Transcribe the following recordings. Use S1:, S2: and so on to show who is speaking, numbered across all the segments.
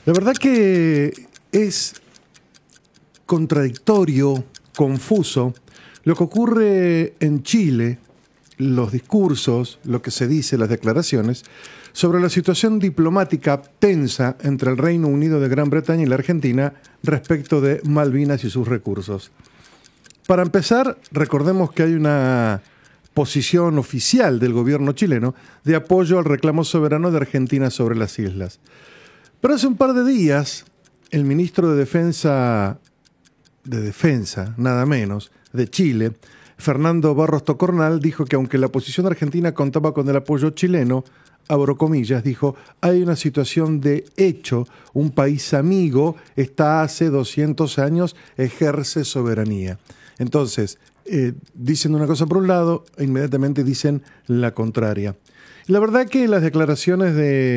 S1: La verdad que es contradictorio, confuso, lo que ocurre en Chile, los discursos, lo que se dice, las declaraciones, sobre la situación diplomática tensa entre el Reino Unido de Gran Bretaña y la Argentina respecto de Malvinas y sus recursos. Para empezar, recordemos que hay una posición oficial del gobierno chileno de apoyo al reclamo soberano de Argentina sobre las islas. Pero hace un par de días, el ministro de Defensa, nada menos, de Chile, Fernando Barros Tocornal, dijo que aunque la posición argentina contaba con el apoyo chileno, abro comillas, dijo, hay una situación de hecho, un país amigo está hace 200 años, ejerce soberanía. Entonces, dicen una cosa por un lado, e inmediatamente dicen la contraria. La verdad que las declaraciones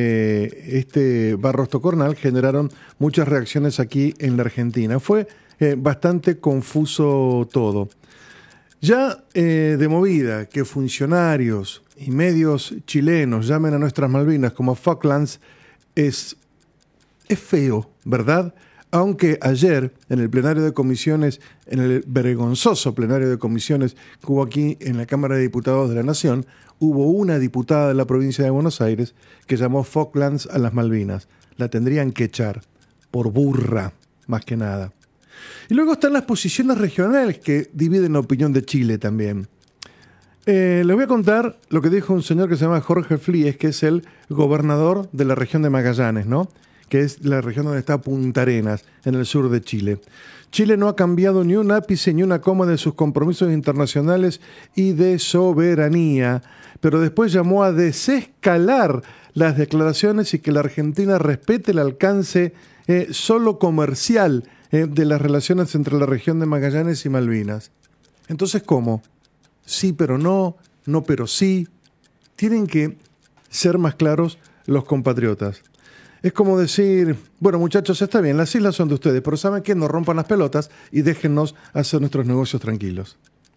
S1: de Barros Tocornal generaron muchas reacciones aquí en la Argentina. Fue bastante confuso todo. Ya de movida que funcionarios y medios chilenos llamen a nuestras Malvinas como Falklands es feo, ¿verdad? Aunque ayer en el plenario de comisiones, en el vergonzoso plenario de comisiones que hubo aquí en la Cámara de Diputados de la Nación, hubo una diputada de la provincia de Buenos Aires que llamó Falklands a las Malvinas. La tendrían que echar por burra, más que nada. Y luego están las posiciones regionales que dividen la opinión de Chile también. Les voy a contar lo que dijo un señor que se llama Jorge Flies, que es el gobernador de la región de Magallanes, ¿no? Que es la región donde está Punta Arenas, en el sur de Chile. Chile no ha cambiado ni un ápice ni una coma de sus compromisos internacionales y de soberanía, pero después llamó a desescalar las declaraciones y que la Argentina respete el alcance solo comercial de las relaciones entre la región de Magallanes y Malvinas. Entonces, ¿cómo? Sí, pero no, no, pero sí. Tienen que ser más claros los compatriotas. Es como decir, bueno, muchachos, está bien, las islas son de ustedes, pero ¿saben qué? No rompan las pelotas y déjennos hacer nuestros negocios tranquilos.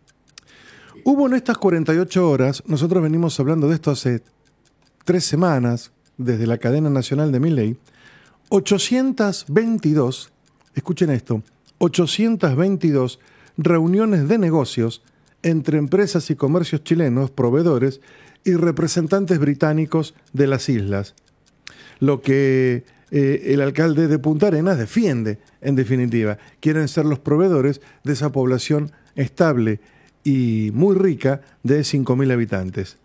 S1: Hubo en estas 48 horas, nosotros venimos hablando de esto hace 3 semanas, desde la cadena nacional de Milei, 822, escuchen esto, 822 reuniones de negocios entre empresas y comercios chilenos, proveedores y representantes británicos de las islas. Lo que el alcalde de Punta Arenas defiende, en definitiva. Quieren ser los proveedores de esa población estable y muy rica de 5.000 habitantes.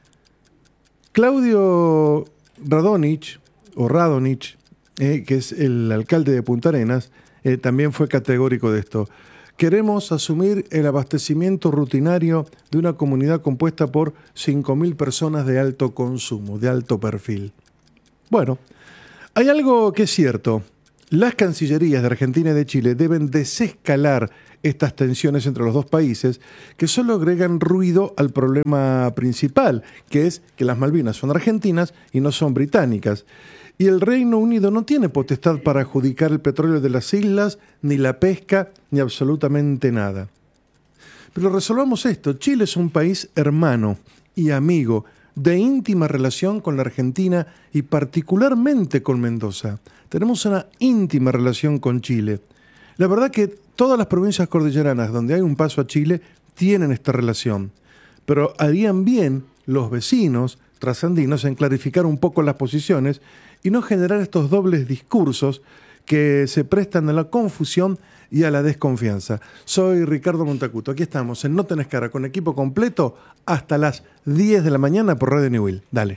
S1: Claudio Radonich, que es el alcalde de Punta Arenas, también fue categórico de esto. Queremos asumir el abastecimiento rutinario de una comunidad compuesta por 5.000 personas de alto consumo, de alto perfil. Bueno, hay algo que es cierto. Las cancillerías de Argentina y de Chile deben desescalar estas tensiones entre los dos países que solo agregan ruido al problema principal, que es que las Malvinas son argentinas y no son británicas. Y el Reino Unido no tiene potestad para adjudicar el petróleo de las islas, ni la pesca, ni absolutamente nada. Pero resolvamos esto. Chile es un país hermano y amigo, de íntima relación con la Argentina y particularmente con Mendoza. Tenemos una íntima relación con Chile. La verdad que todas las provincias cordilleranas donde hay un paso a Chile tienen esta relación. Pero harían bien los vecinos trasandinos en clarificar un poco las posiciones y no generar estos dobles discursos que se prestan a la confusión y a la desconfianza. Soy Ricardo Montacuto, aquí estamos en No Tenés Cara, con equipo completo hasta las 10 de la mañana por Radio Newell. Dale.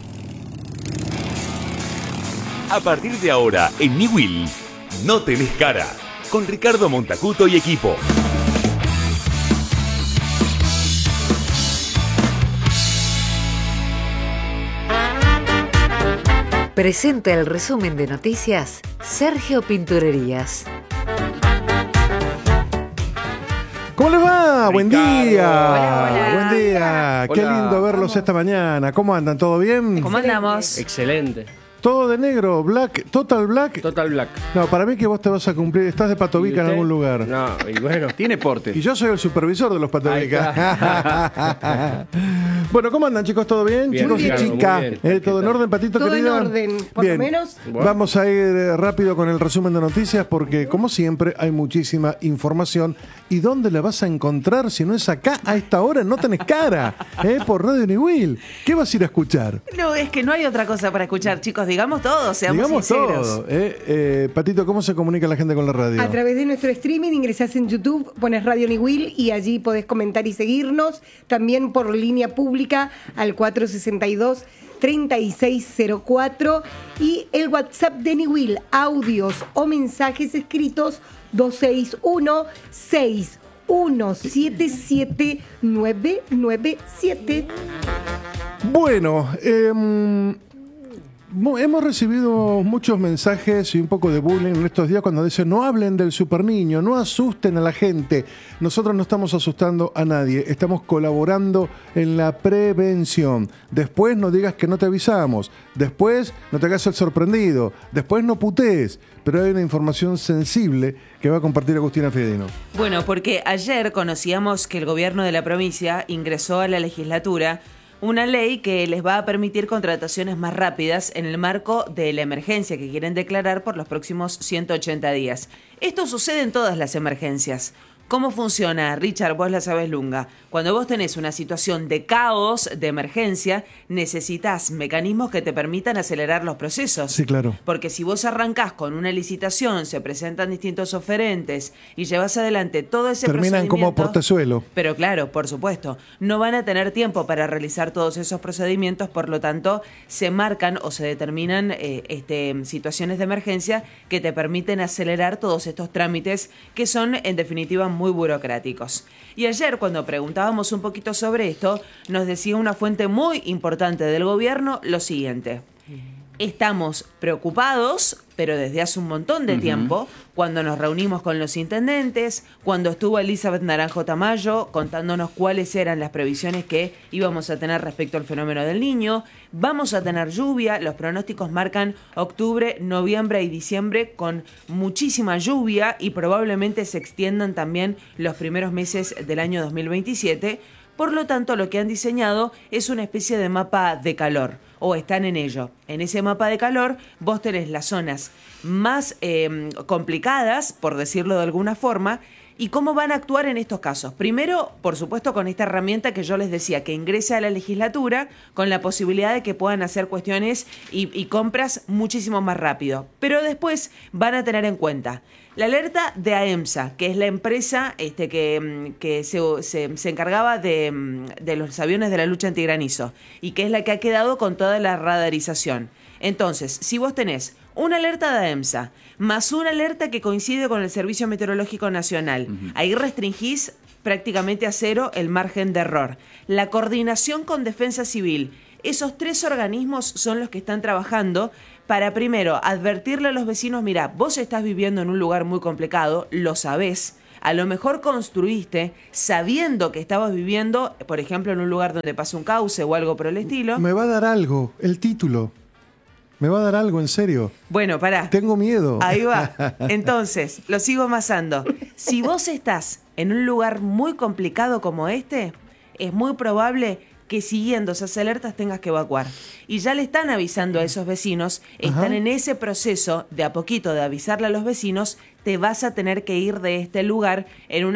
S2: A partir de ahora, en Newell, No Tenés Cara, con Ricardo Montacuto y equipo.
S3: Presenta el resumen de noticias Sergio Pinturerías.
S1: ¿Cómo les va? Buen día.
S4: Hola.
S1: Buen día. Qué
S4: Hola.
S1: lindo verlos esta mañana. ¿Cómo andan? ¿Todo bien?
S4: ¿Cómo andamos?
S5: Excelente.
S1: Todo de negro, black, total black.
S4: Total Black.
S1: No, para mí que vos te vas a cumplir, estás de patobica en
S4: ¿Y usted?
S1: algún lugar.
S4: No, y bueno, tiene porte.
S1: Y yo soy el supervisor de los patobica. Bueno, ¿cómo andan, chicos? ¿Todo bien?
S4: Bien,
S1: Chicos y
S4: Ricardo,
S1: chicas.
S4: muy bien.
S1: ¿Todo en orden, Patito,
S5: Todo
S1: querida?
S5: en orden, por
S1: Bien.
S5: lo menos.
S4: Bueno.
S1: Vamos a ir rápido con el resumen de noticias porque, como siempre, hay muchísima información. ¿Y dónde la vas a encontrar si no es acá a esta hora? No tenés cara, por Radio Niwil. ¿Qué vas a ir a escuchar?
S6: No, es que no hay otra cosa para escuchar, chicos. Digamos todo, seamos
S1: Digamos
S6: sinceros.
S1: todo. Patito, ¿cómo se comunica la gente con la radio?
S5: A través de nuestro streaming ingresás en YouTube, pones Radio Niwil y allí podés comentar y seguirnos. También por línea pública al 462-3604 y el WhatsApp de Niwil, audios o mensajes escritos 261-6177-997.
S1: Bueno, hemos recibido muchos mensajes y un poco de bullying en estos días cuando dicen no hablen del superniño, no asusten a la gente. Nosotros no estamos asustando a nadie, estamos colaborando en la prevención. Después no digas que no te avisamos, después no te hagas el sorprendido, después no putees, pero hay una información sensible que va a compartir Agustina Fiedino.
S6: Bueno, porque ayer conocíamos que el gobierno de la provincia ingresó a la legislatura una ley que les va a permitir contrataciones más rápidas en el marco de la emergencia que quieren declarar por los próximos 180 días. Esto sucede en todas las emergencias. ¿Cómo funciona, Richard? Vos la sabés, Lunga. Cuando vos tenés una situación de caos, de emergencia, necesitas mecanismos que te permitan acelerar los procesos.
S1: Sí, claro.
S6: Porque si vos arrancás con una licitación, se presentan distintos oferentes y llevas adelante todo ese
S1: Terminan como
S6: procedimiento,
S1: portezuelo.
S6: pero claro, por supuesto, no van a tener tiempo para realizar todos esos procedimientos, por lo tanto, se marcan o se determinan situaciones de emergencia que te permiten acelerar todos estos trámites que son, en definitiva, muy burocráticos. Y ayer, cuando preguntábamos un poquito sobre esto, nos decía una fuente muy importante del gobierno lo siguiente: estamos preocupados, pero desde hace un montón de tiempo, cuando nos reunimos con los intendentes, cuando estuvo Elizabeth Naranjo Tamayo contándonos cuáles eran las previsiones que íbamos a tener respecto al fenómeno del Niño. Vamos a tener lluvia, los pronósticos marcan octubre, noviembre y diciembre con muchísima lluvia y probablemente se extiendan también los primeros meses del año 2027. Por lo tanto, lo que han diseñado es una especie de mapa de calor, o están en ello. En ese mapa de calor vos tenés las zonas más complicadas, por decirlo de alguna forma, y cómo van a actuar en estos casos. Primero, por supuesto, con esta herramienta que yo les decía, que ingrese a la legislatura con la posibilidad de que puedan hacer cuestiones y compras muchísimo más rápido. Pero después van a tener en cuenta la alerta de AEMSA, que es la empresa que se encargaba de los aviones de la lucha antigranizo y que es la que ha quedado con toda la radarización. Entonces, si vos tenés una alerta de AEMSA más una alerta que coincide con el Servicio Meteorológico Nacional, ahí restringís prácticamente a cero el margen de error. La coordinación con Defensa Civil, esos tres organismos son los que están trabajando para, primero, advertirle a los vecinos: mirá, vos estás viviendo en un lugar muy complicado, lo sabés, a lo mejor construiste sabiendo que estabas viviendo, por ejemplo, en un lugar donde pasa un cauce o algo por el estilo.
S1: Me va a dar algo, el título. Me va a dar algo, en serio.
S6: Bueno, pará.
S1: Tengo miedo.
S6: Ahí va. Entonces, lo sigo amasando. Si vos estás en un lugar muy complicado como este, es muy probable que siguiendo esas alertas tengas que evacuar. Y ya le están avisando a esos vecinos, están en ese proceso de a poquito de avisarle a los vecinos: te vas a tener que ir de este lugar en una